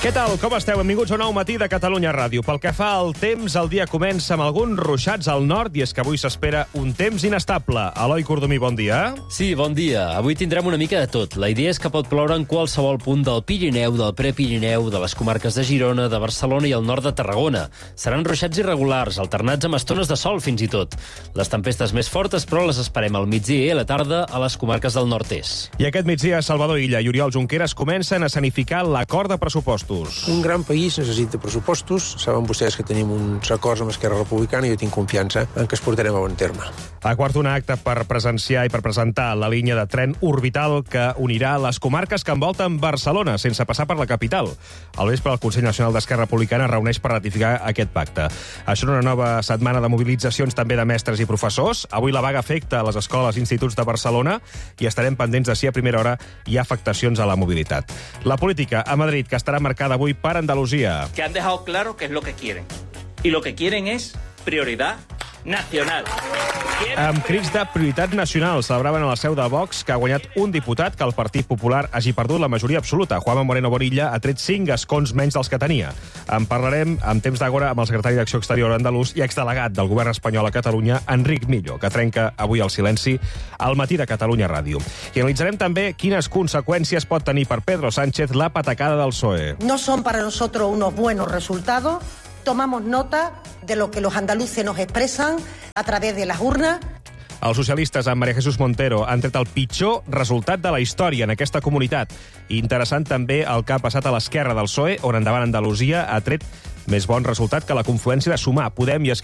Què tal? Com esteu? Benvinguts a un nou matí de Catalunya Ràdio. Pel que fa al temps, el dia comença amb alguns ruixats al nord i és que avui s'espera un temps inestable. Eloi Cordomí, bon dia. Sí, bon dia. Avui tindrem una mica de tot. La idea és que pot ploure en qualsevol punt del Pirineu, del Prepirineu, de les comarques de Girona, de Barcelona i el nord de Tarragona. Seran ruixats irregulars, alternats amb estones de sol fins i tot. Les tempestes més fortes, però, les esperem al migdia i a la tarda a les comarques del nord-est. I aquest migdia, Salvador Illa i Oriol Junqueras comencen a escenificar l'acord de pressupostos. Un gran país necessita pressupostos. Saben vostès que tenim uns acords amb Esquerra Republicana i jo tinc confiança en que es portarem a bon terme. Ha quart un acte per presenciar i per presentar la línia de tren orbital que unirà les comarques que envolten Barcelona, sense passar per la capital. Al vespre, el Consell Nacional d'Esquerra Republicana reuneix per ratificar aquest pacte. Això en una nova setmana de mobilitzacions també de mestres i professors. Avui la vaga afecta a les escoles i instituts de Barcelona i estarem pendents de si a primera hora hi ha afectacions a la mobilitat. La política a Madrid, que estarà marcada avui per Andalusia. Que han dejado claro qué es lo que quieren. Y lo que quieren es prioridad nacional. Amb crits de prioritat nacional celebraven a la seu de Vox que ha guanyat un diputat que el Partit Popular hagi perdut la majoria absoluta. Juanma Moreno Bonilla ha tret 5 escons menys dels que tenia. En parlarem amb temps d'agora amb el secretari d'Acció Exterior andalús i exdelegat del govern espanyol a Catalunya, Enric Millo, que trenca avui el silenci al matí de Catalunya Ràdio. I analitzarem també quines conseqüències pot tenir per Pedro Sánchez la patacada del PSOE. No son para nosotros unos buenos resultados. Tomamos nota de lo que los andaluces nos expresan a través de las urnas. Els socialistes amb María Jesús Montero han tret el pitjor resultat de la història en aquesta comunitat. Interessant també el que ha passat a l'esquerra del PSOE, on Endavant Andalusia ha tret més bon resultat que la confluència de Sumar, Podem i